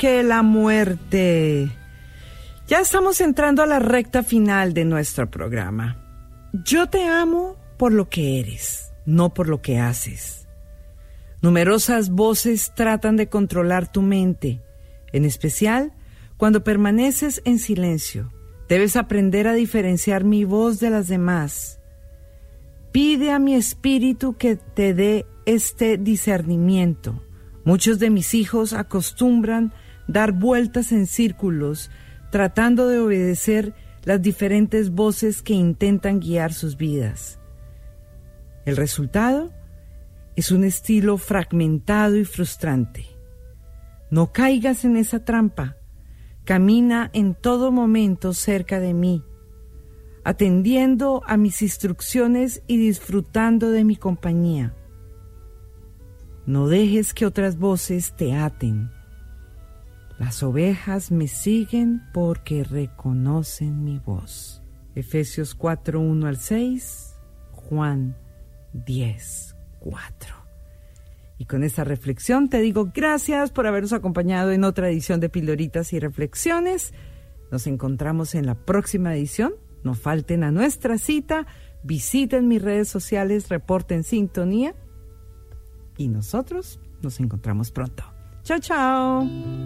que la muerte. Ya estamos entrando a la recta final de nuestro programa. Yo te amo por lo que eres, no por lo que haces. Numerosas voces tratan de controlar tu mente, en especial cuando permaneces en silencio. Debes aprender a diferenciar mi voz de las demás. Pide a mi espíritu que te dé este discernimiento. Muchos de mis hijos acostumbran dar vueltas en círculos, tratando de obedecer las diferentes voces que intentan guiar sus vidas. El resultado es un estilo fragmentado y frustrante. No caigas en esa trampa. Camina en todo momento cerca de mí, atendiendo a mis instrucciones y disfrutando de mi compañía. No dejes que otras voces te aten. Las ovejas me siguen porque reconocen mi voz. Efesios 4, 1 al 6, Juan 10, 4. Y con esta reflexión te digo gracias por habernos acompañado en otra edición de Pildoritas y Reflexiones. Nos encontramos en la próxima edición. No falten a nuestra cita. Visiten mis redes sociales, reporten sintonía. Y nosotros nos encontramos pronto. Chao, chao.